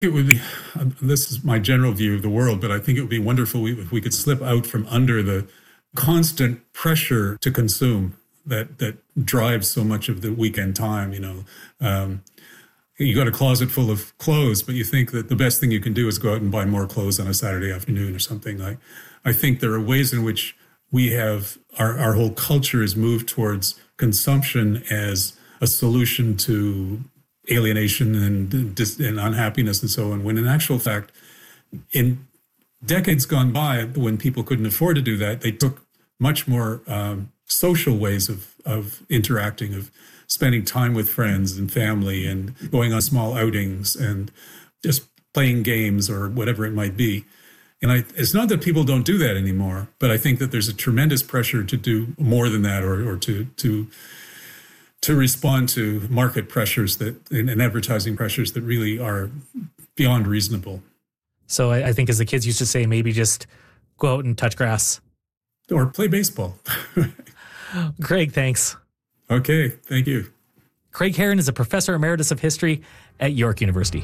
It would be, this is my general view of the world, but I think it would be wonderful if we could slip out from under the constant pressure to consume that drives so much of the weekend time. You got a closet full of clothes, but you think that the best thing you can do is go out and buy more clothes on a Saturday afternoon or something. I think there are ways in which we have, our whole culture is moved towards consumption as a solution to alienation and unhappiness and so on, when in actual fact, in decades gone by, when people couldn't afford to do that, they took much more social ways of interacting, of spending time with friends and family and going on small outings and just playing games or whatever it might be. And it's not that people don't do that anymore, but I think that there's a tremendous pressure to do more than that, or to respond to market pressures and advertising pressures that really are beyond reasonable. So I think, as the kids used to say, maybe just go out and touch grass. Or play baseball. Craig, thanks. Okay, thank you. Craig Heron is a professor emeritus of history at York University.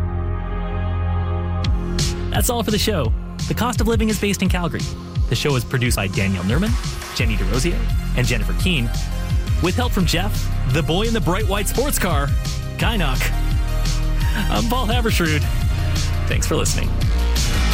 That's all for the show. The Cost of Living is based in Calgary. The show is produced by Danielle Nerman, Jenny DeRosier, and Jennifer Keane, with help from Jeff, the boy in the bright white sports car, Kynock. I'm Paul Havershrud. Thanks for listening.